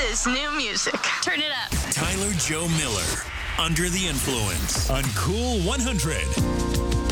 is new music. Turn it up. Tyler Joe Miller, Under the Influence on Cool 100.